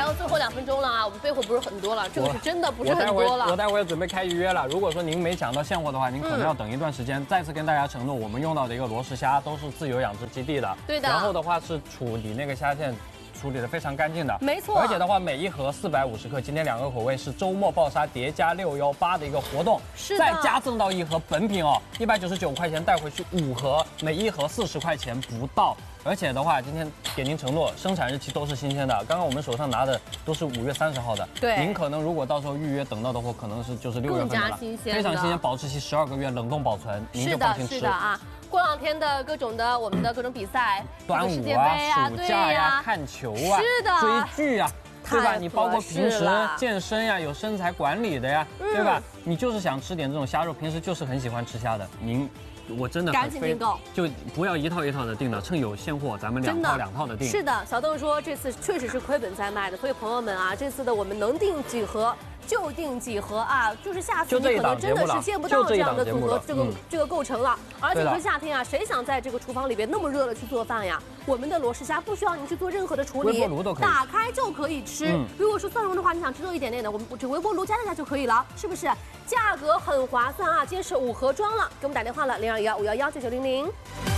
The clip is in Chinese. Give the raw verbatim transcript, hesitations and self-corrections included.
有最后两分钟了啊，我们备货不是很多了，这个是真的不是很多了。 我待会儿准备开预约了。如果说您没抢到现货的话，您可能要等一段时间。嗯、再次跟大家承诺，我们用到的一个罗氏虾都是自由养殖基地的， 对的。 然后的话是处理那个虾线。 处理的非常干净的， 没错。 而且的话，每一盒四百五十克，今天两个口味是周末爆杀叠加六幺八的一个活动， 是再加赠到一盒本品哦，一百九十九块钱带回去五盒，每一盒四十块钱不到。而且的话，今天给您承诺，生产日期都是新鲜的。刚刚我们手上拿的都是五月三十号的， 对。 您可能如果到时候预约等到的话，可能是就是六月份的了，非常新鲜，保质期十二个月，冷冻保存，您就放心吃。 是的，是的啊。 过两天的各种的我们的各种比赛， 端午啊、暑假呀、看球啊、 是的， 追剧啊，对吧？你包括平时健身呀、有身材管理的呀，对吧？你就是想吃点这种虾肉，平时就是很喜欢吃虾的，您。 我真的赶紧订购， 就不要一套一套的订了，趁有现货，咱们两套两套的订。 是的，小邓说这次确实是亏本在卖的，所以朋友们啊，这次的我们能订几盒就订几盒啊，就是下次你可能真的是见不到这样的组合这个这个构成了。而且说夏天啊，谁想在这个厨房里边那么热了去做饭呀？我们的罗氏虾不需要您去做任何的处理， 微波炉都可以， 打开就可以吃。如果说蒜蓉的话，你想吃多一点点的，我们这微波炉加一下就可以了，是不是？价格很划算啊！今天是五盒装了，给我们打电话了，零二幺五幺幺九九零零。